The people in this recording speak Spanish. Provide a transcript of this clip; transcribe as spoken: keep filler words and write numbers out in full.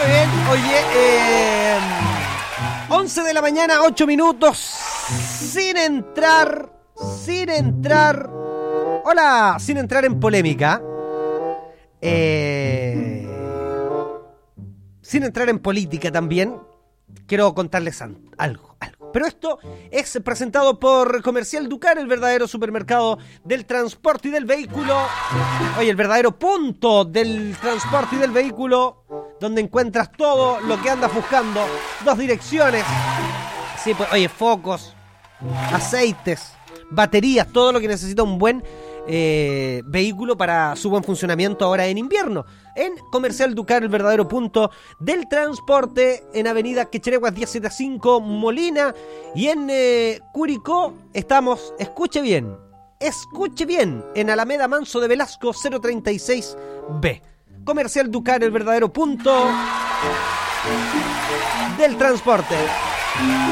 Muy bien, oye, eh, once de la mañana, ocho minutos, sin entrar, sin entrar, hola, sin entrar en polémica, eh, sin entrar en política también, quiero contarles algo, algo. Pero esto es presentado por Comercial Ducar, el verdadero supermercado del transporte y del vehículo. Oye, el verdadero punto del transporte y del vehículo, donde encuentras todo lo que andas buscando. Dos direcciones. Sí, pues, oye, focos, aceites, baterías, todo lo que necesita un buen eh, vehículo para su buen funcionamiento ahora en invierno. En Comercial Ducar, el verdadero punto del transporte, en Avenida Quechereguas diez setenta y cinco, Molina. Y en eh, Curicó estamos, escuche bien, escuche bien, en Alameda Manso de Velasco cero treinta y seis B. Comercial Ducar, el verdadero punto del transporte.